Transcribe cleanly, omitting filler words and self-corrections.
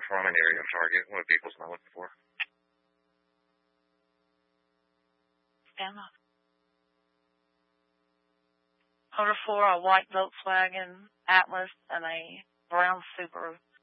for on an area target. What people's not looking for. Emma. Order for a white Volkswagen Atlas and a brown Subaru.